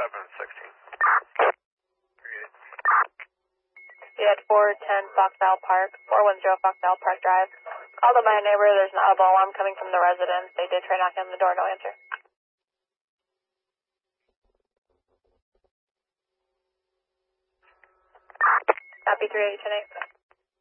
You had 410 Fox Isle Park, 410 Fox Isle Park Drive. Called up by a neighbor, there's an audible alarm coming from the residence. They did try knocking on the door, no answer. Copy 38 tonight.